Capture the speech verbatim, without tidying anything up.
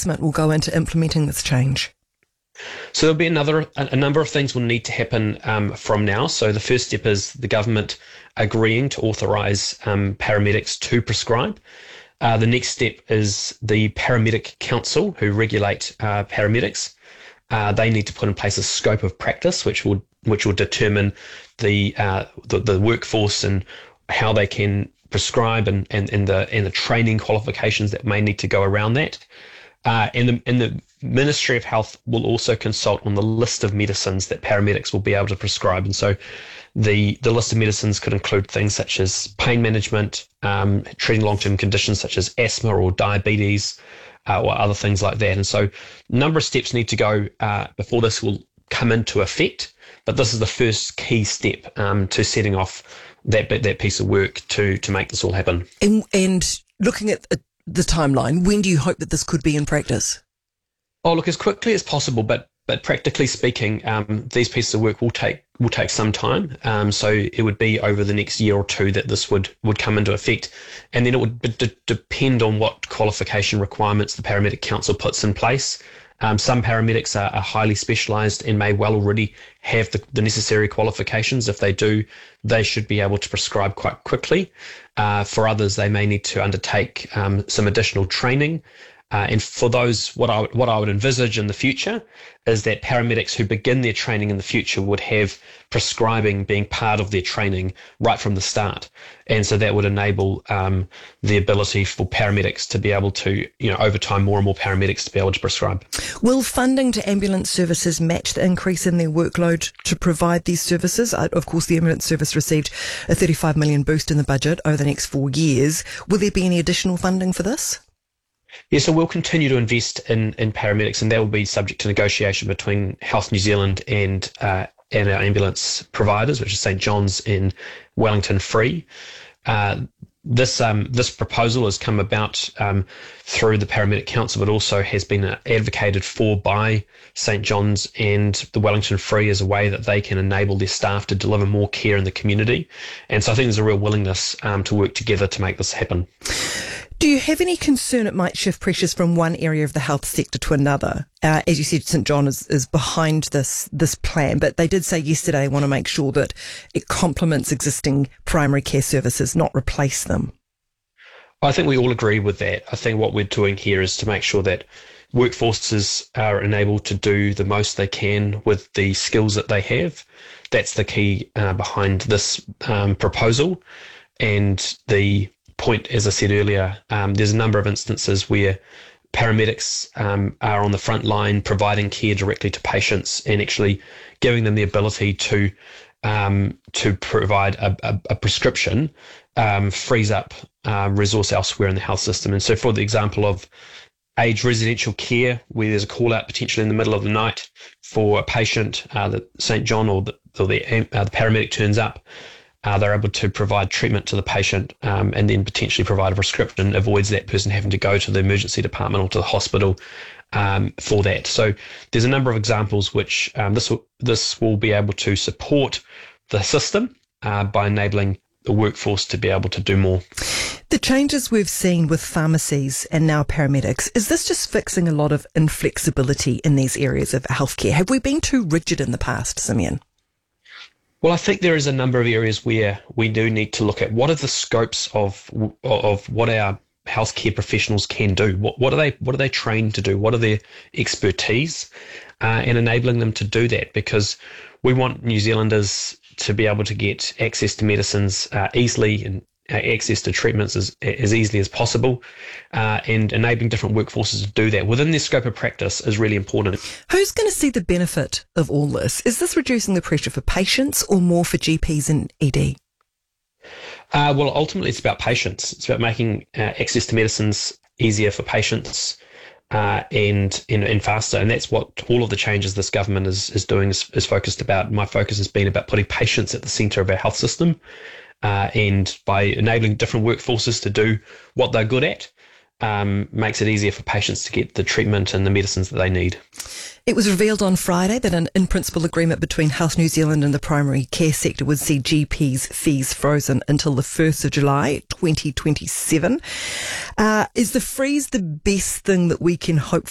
investment will go into implementing this change? So there'll be another a, a number of things will need to happen um, from now. So the first step is the government agreeing to authorise um, paramedics to prescribe. Uh, the next step is the Paramedic Council, who regulate uh, paramedics. Uh, they need to put in place a scope of practice, which will which will determine the uh, the, the workforce and how they can prescribe and, and, and the and the training qualifications that may need to go around that. Uh, and, the, and the Ministry of Health will also consult on the list of medicines that paramedics will be able to prescribe. And so the, the list of medicines could include things such as pain management, um, treating long-term conditions such as asthma or diabetes, uh, or other things like that. And so a number of steps need to go uh, before this will come into effect. But this is the first key step um, to setting off that that piece of work to to make this all happen. And, and looking at the timeline, when do you hope that this could be in practice? Oh, look, as quickly as possible, but but practically speaking, um, these pieces of work will take will take some time. Um, so it would be over the next year or two that this would, would come into effect, and then it would d- depend on what qualification requirements the Paramedic Council puts in place. Um, some paramedics are, are highly specialised and may well already have the, the necessary qualifications. If they do, they should be able to prescribe quite quickly. Uh, for others, they may need to undertake um, some additional training. Uh, and for those, what I, what I would envisage in the future is that paramedics who begin their training in the future would have prescribing being part of their training right from the start. And so that would enable um, the ability for paramedics to be able to, you know, over time, more and more paramedics to be able to prescribe. Will funding to ambulance services match the increase in their workload to provide these services? Uh, of course, the ambulance service received a thirty-five million dollars boost in the budget over the next four years. Will there be any additional funding for this? Yeah, so we'll continue to invest in, in paramedics, and that will be subject to negotiation between Health New Zealand and uh, and our ambulance providers, which is St John's and Wellington Free. Uh, this um, this proposal has come about um, through the Paramedic Council, but also has been advocated for by St John's and the Wellington Free as a way that they can enable their staff to deliver more care in the community. And so I think there's a real willingness um, to work together to make this happen. Do you have any concern it might shift pressures from one area of the health sector to another? Uh, as you said, St John is, is behind this this plan, but they did say yesterday they want to make sure that it complements existing primary care services, not replace them. I think we all agree with that. I think what we're doing here is to make sure that workforces are enabled to do the most they can with the skills that they have. That's the key uh, behind this um, proposal. And the point, as I said earlier, um, there's a number of instances where paramedics um, are on the front line providing care directly to patients and actually giving them the ability to um, to provide a, a, a prescription um, frees up um, resource elsewhere in the health system. And so for the example of aged residential care, where there's a call out potentially in the middle of the night for a patient uh, that St John or the, or the, uh, the paramedic turns up, Uh, they're able to provide treatment to the patient um, and then potentially provide a prescription, avoids that person having to go to the emergency department or to the hospital um, for that. So there's a number of examples which um, this will, this will be able to support the system uh, by enabling the workforce to be able to do more. The changes we've seen with pharmacies and now paramedics, is this just fixing a lot of inflexibility in these areas of healthcare? Have we been too rigid in the past, Simeon? Well, I think there is a number of areas where we do need to look at what are the scopes of of what our healthcare professionals can do. What what are they what are they trained to do? What are their expertise, uh, and enabling them to do that, because we want New Zealanders to be able to get access to medicines uh, easily and uh, access to treatments as as easily as possible, uh, and enabling different workforces to do that within their scope of practice is really important. Who's going to see the benefit of all this? Is this reducing the pressure for patients or more for G Ps and E D? Uh, well, ultimately, it's about patients. It's about making uh, access to medicines easier for patients uh, and, and and faster. And that's what all of the changes this government is is doing is, is focused about. My focus has been about putting patients at the centre of our health system. Uh, and by enabling different workforces to do what they're good at, um, makes it easier for patients to get the treatment and the medicines that they need. It was revealed on Friday that an in-principle agreement between Health New Zealand and the primary care sector would see G Ps' fees frozen until the first of July twenty twenty-seven. Uh, is the freeze the best thing that we can hope